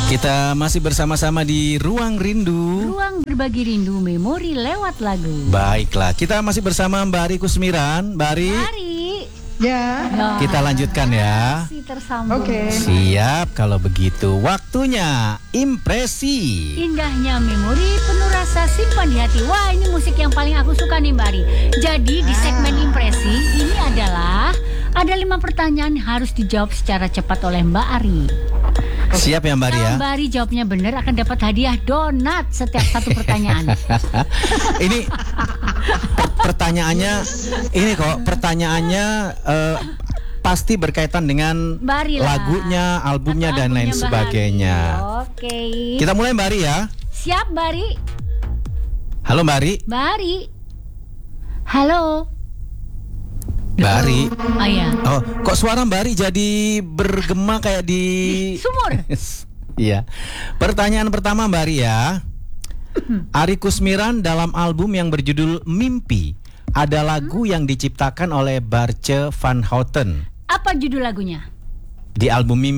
Kita masih bersama-sama di Ruang Rindu. Ruang berbagi rindu memori lewat lagu. Baiklah, kita masih bersama Mbak Ari Kusmiran. Mbak Ari, Ya. kita lanjutkan ya. Masih tersambung. Oke. Siap, kalau begitu waktunya impresi. Indahnya memori penuh rasa simpan di hati. Wah, ini musik yang paling aku suka nih Mbak Ari. Jadi di segmen impresi ini adalah ada 5 pertanyaan harus dijawab secara cepat oleh Mbak Ari. Siap ya Mbak Ari ya? Kalau Mbak Ari jawabnya benar akan dapat hadiah donat setiap satu pertanyaan. Ini pertanyaannya, ini kok pertanyaannya pasti berkaitan dengan Mbak Ari lah. lagunya, albumnya Atau dan lain albumnya Mbak sebagainya. Ari. Oke. Kita mulai Mbak Ari ya. Siap Mbak Ari? Halo Mbak Ari. Mbak Ari? Halo? Mbak Ari. Oh iya. Oh, kok suara Mbak Ari jadi bergema kayak di Sumur. Iya. Pertanyaan pertama Mbak Ari ya. Ari Kusmiran dalam album yang berjudul Mimpi ada lagu yang diciptakan oleh Barce van Houten. Apa judul lagunya? Di album Mimpi